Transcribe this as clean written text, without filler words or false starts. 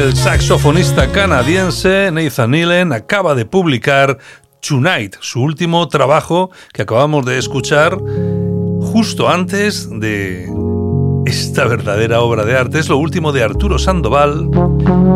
El saxofonista canadiense Nathan Neelen acaba de publicar Tonight, su último trabajo que acabamos de escuchar justo antes de esta verdadera obra de arte. Es lo último de Arturo Sandoval